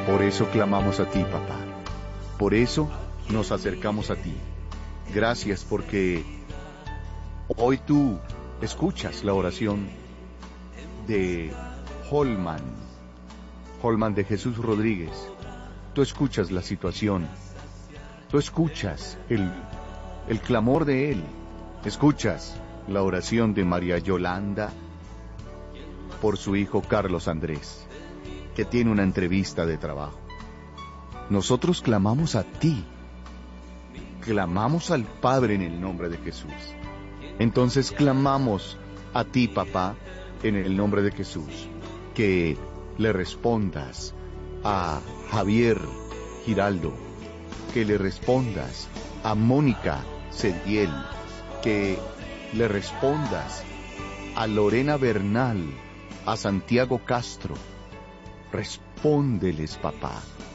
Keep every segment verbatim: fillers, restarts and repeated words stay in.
Por eso clamamos a ti, papá. Por eso nos acercamos a ti. Gracias porque hoy tú escuchas la oración de Holman, Holman de Jesús Rodríguez. Tú escuchas la situación. Tú escuchas el, el clamor de él. Escuchas la oración de María Yolanda por su hijo Carlos Andrés, que tiene una entrevista de trabajo. Nosotros clamamos a ti. Clamamos al Padre en el nombre de Jesús. Entonces clamamos a ti, papá, en el nombre de Jesús, que le respondas a Javier Giraldo, que le respondas a Mónica Cediel, que le respondas a Lorena Bernal, a Santiago Castro. Respóndeles, papá.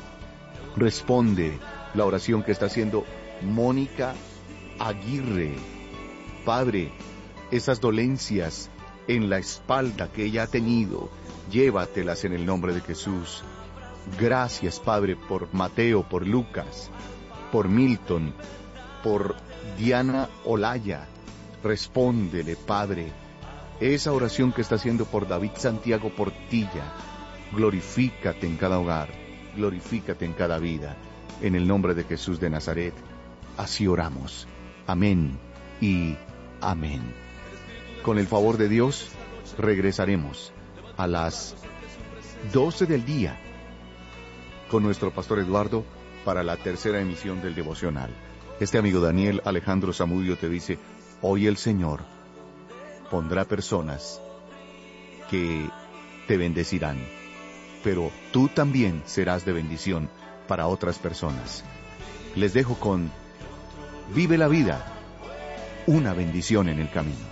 Responde la oración que está haciendo Mónica Aguirre. Padre, esas dolencias en la espalda que ella ha tenido, llévatelas en el nombre de Jesús. Gracias, Padre, por Mateo, por Lucas, por Milton, por Diana Olaya. Respóndele, Padre, esa oración que está haciendo por David Santiago Portilla. Glorifícate en cada hogar, glorifícate en cada vida. En el nombre de Jesús de Nazaret, así oramos. Amén y amén. Con el favor de Dios, regresaremos a las doce del día con nuestro pastor Eduardo para la tercera emisión del devocional. Este amigo Daniel Alejandro Zamudio te dice, hoy el Señor pondrá personas que te bendecirán, pero tú también serás de bendición para otras personas. Les dejo con Vive la vida, una bendición en el camino.